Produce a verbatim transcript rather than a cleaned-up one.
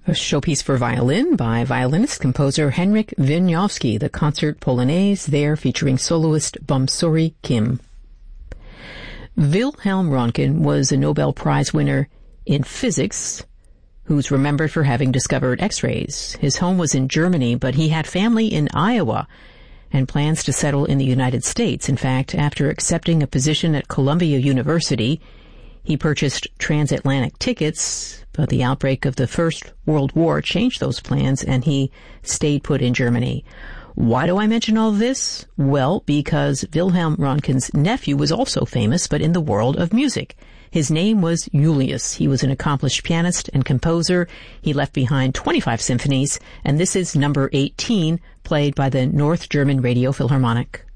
A showpiece for violin by violinist-composer Henryk Wieniawski, the Concert Polonaise, there featuring soloist Bumsori Kim. Wilhelm Röntgen was a Nobel Prize winner in physics who's remembered for having discovered X-rays. His home was in Germany, but he had family in Iowa and plans to settle in the United States. In fact, after accepting a position at Columbia University, he purchased transatlantic tickets, but the outbreak of the First World War changed those plans, and he stayed put in Germany. Why do I mention all this? Well, because Wilhelm Röntgen's nephew was also famous, but in the world of music. His name was Julius. He was an accomplished pianist and composer. He left behind twenty-five symphonies, and this is number eighteen, played by the North German Radio Philharmonic.